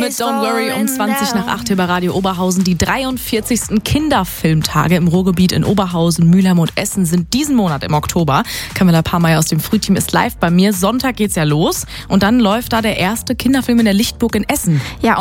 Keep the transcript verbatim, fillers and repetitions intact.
mit Don't Worry um zwanzig nach acht über Radio Oberhausen. Die dreiundvierzigsten Kinderfilmtage im Ruhrgebiet in Oberhausen, Mülheim und Essen sind diesen Monat im Oktober. Camilla Parmeier aus dem Frühteam ist live bei mir. Sonntag geht's ja los und dann läuft da der erste Kinderfilm in der Lichtburg in Essen. Ja,